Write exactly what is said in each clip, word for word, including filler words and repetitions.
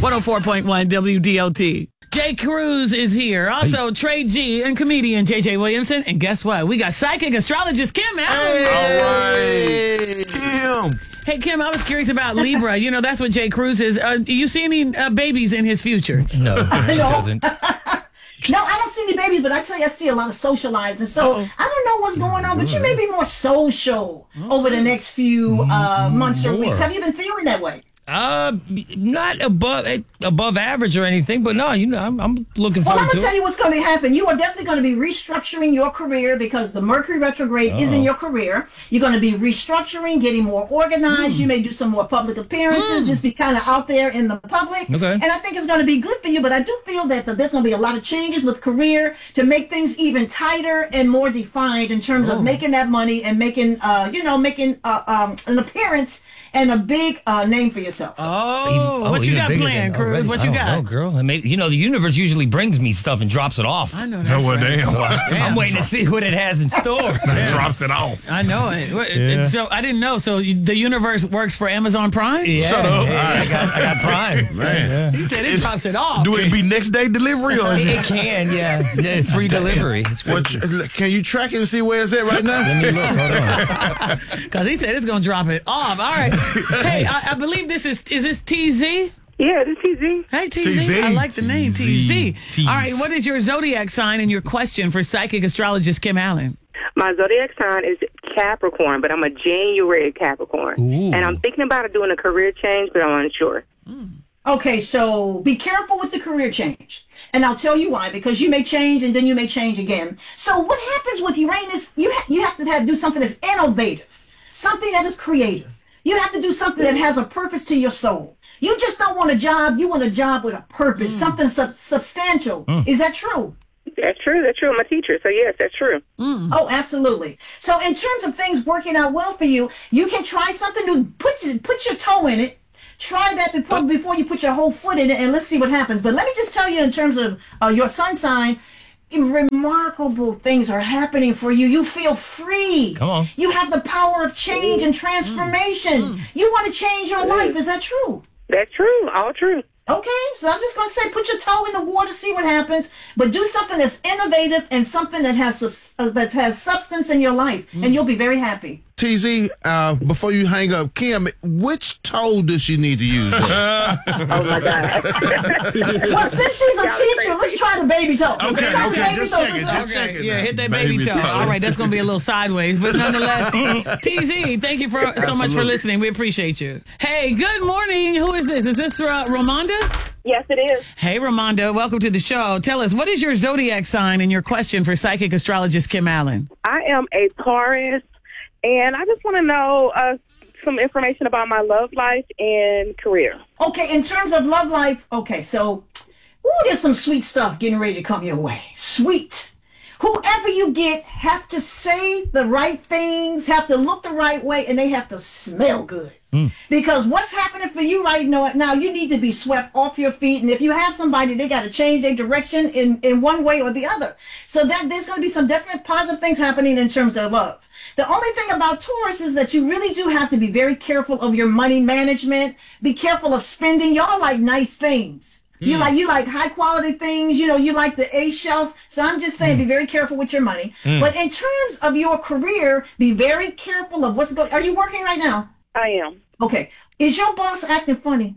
one oh four point one W D O T. Jay Cruz is here. Also, hey. Trey G and comedian J J Williamson. And guess what? We got psychic astrologist Kim Allen. Hey. All right. Kim. Hey, Kim, I was curious about Libra. You know, that's what Jay Cruz is. Uh, do you see any uh, babies in his future? No, he doesn't. No, I don't see any babies, but I tell you, I see a lot of socializing. So Uh-oh. I don't know what's going on, but you may be more social over the next few uh, months or weeks. Have you been feeling that way? Uh, not above above average or anything, but no, you know, I'm, I'm looking well, forward to it. Well, I'm going to tell you what's going to happen. You are definitely going to be restructuring your career because the Mercury retrograde oh. is in your career. You're going to be restructuring, getting more organized. Mm. You may do some more public appearances, mm. just be kind of out there in the public. Okay. And I think it's going to be good for you, but I do feel that the, there's going to be a lot of changes with career to make things even tighter and more defined in terms oh. of making that money and making, uh, you know, making uh, um, an appearance and a big uh, name for yourself. Oh, even, oh what you got planned, Cruz? What you got? Oh, girl. I mean, you know, the universe usually brings me stuff and drops it off. I know that's oh, well, right. damn. So I, damn. I'm waiting to see what it has in store. It drops it off. I know it. Yeah. So I didn't know. So the universe works for Amazon Prime? Yeah, Shut up. Yeah, I, got, I got Prime. Man. Yeah. He said it it's, drops it off. Do it be next day delivery or is it? It, it can, yeah. Free delivery. It's what, can you track it and see where it's at right now? Let me look. Hold on. Because he said it's going to drop it off. All right. Hey, I, I believe this is, is this T Z? Yeah, this is T Z. Hey, T Z. T Z. I like the name, T Z. T Z. All right, what is your zodiac sign and your question for psychic astrologist Kim Allen? My zodiac sign is Capricorn, but I'm a January Capricorn. Ooh. And I'm thinking about doing a career change, but I'm unsure. Mm. Okay, so be careful with the career change. And I'll tell you why, because you may change and then you may change again. So what happens with Uranus, you, ha- you have to have, do something that's innovative, something that is creative. You have to do something that has a purpose to your soul. You just don't want a job. You want a job with a purpose, mm. something sub- substantial. Mm. Is that true? That's true. That's true. I'm a teacher, so yes, that's true. Mm. Oh, absolutely. So in terms of things working out well for you, you can try something new. Put, put your toe in it. Try that before, before you put your whole foot in it, and let's see what happens. But let me just tell you in terms of uh, your sun sign, remarkable things are happening for you. You feel free. Come on. You have the power of change and transformation. Mm. Mm. You want to change your life. Is that true? That's true. All true. Okay, so I'm just going to say put your toe in the water, see what happens, but do something that's innovative and something that has uh, that has substance in your life, mm. and you'll be very happy. T Z, uh, before you hang up, Kim, which toe does she need to use? Oh, my God. Well, since she's a teacher, let's try the baby toe. Okay, let's okay, baby just toe. check it, just check it. Yeah, hit that baby, baby toe. toe. All right, that's going to be a little sideways, but nonetheless, T Z, thank you for so much for listening. We appreciate you. Hey, good morning. Who is this? Is this uh, Ramonda? Yes, it is. Hey, Ramonda, welcome to the show. Tell us, what is your zodiac sign and your question for psychic astrologist Kim Allen? I am a Taurus, and I just want to know uh, some information about my love life and career. Okay, in terms of love life, okay, so, ooh, there's some sweet stuff getting ready to come your way. Sweet. Whoever you get have to say the right things, have to look the right way, and they have to smell good. Mm. Because what's happening for you right now, now, you need to be swept off your feet. And if you have somebody, they got to change their direction in, in one way or the other. So that there's going to be some definite positive things happening in terms of love. The only thing about Taurus is that you really do have to be very careful of your money management. Be careful of spending. Y'all like nice things. You mm. like you like high quality things, you know, you like the A shelf. So I'm just saying, mm. be very careful with your money. Mm. But in terms of your career, be very careful of what's going. Are you working right now? I am. Okay. Is your boss acting funny?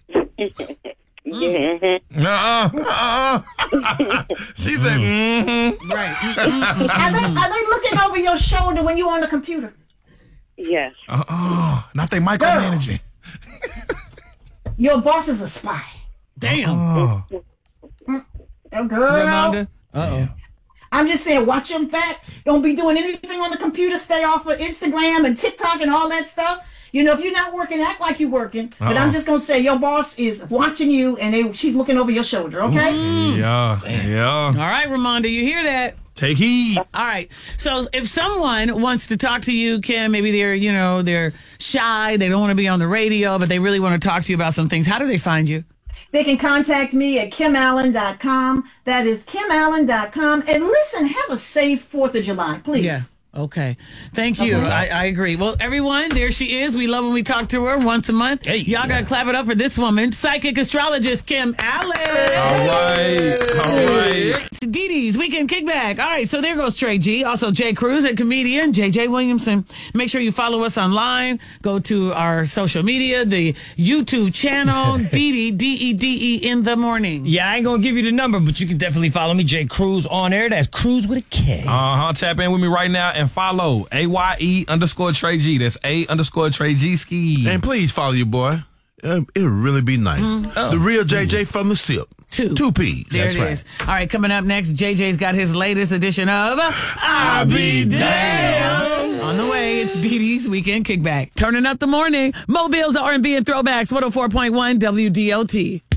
Yeah. Uh-uh. Uh-uh. She said, mm-hmm. Right. Mm-hmm. Are they are they looking over your shoulder when you're on the computer? Yes. Uh-uh. Not they micromanaging. Your boss is a spy. Damn. Uh-uh. Oh, girl. Ramonda. Uh-oh. I'm just saying, watch your back. Don't be doing anything on the computer. Stay off of Instagram and TikTok and all that stuff. You know, if you're not working, act like you're working. Uh-uh. But I'm just going to say your boss is watching you and they, she's looking over your shoulder, okay? Mm. Yeah, Damn. yeah. All right, Ramonda, you hear that? Take heed. All right. So if someone wants to talk to you, Kim, maybe they're, you know, they're shy, they don't want to be on the radio, but they really want to talk to you about some things. How do they find you? They can contact me at kim allen dot com. That is kim allen dot com. And listen, have a safe fourth of July, please. Yeah. Okay. Thank you. I, I agree. Well, everyone, there she is. We love when we talk to her once a month. Hey, Y'all got to clap it up for this woman, psychic astrologist Kim Allen. All right. All right. It's Dee Dee's Weekend Kickback. All right, so there goes Trey G. Also, Jay Cruz, a comedian, J J Williamson. Make sure you follow us online. Go to our social media, the YouTube channel, Dee Dee, D E D E in the morning. Yeah, I ain't gonna give you the number, but you can definitely follow me, Jay Cruz, on air. That's Cruz with a K. Uh-huh. Tap in with me right now and follow A Y E underscore Trey G. That's A underscore Trey G ski. And please follow your boy. Uh, it would really be nice. Mm-hmm. The real J J from the SIP. Two. Two P's. There That's it right. is. All right, coming up next, J J's got his latest edition of I'll Be Damned. On the way, it's Dee Dee's Weekend Kickback. Turning up the morning. Mobile's R and B and throwbacks, one oh four point one W D O T.